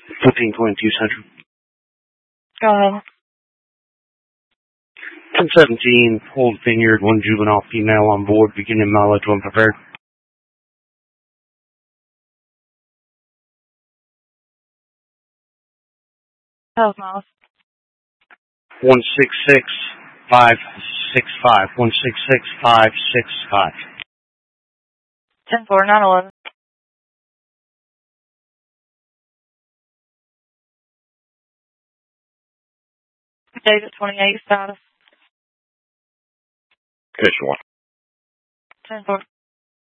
1422 Central. Go ahead. 1017, Old Vineyard, one juvenile female on board, beginning mileage when prepared. How's miles? 166565. 166565. 10-4, 911. David 28 status. Condition 1. 10-4.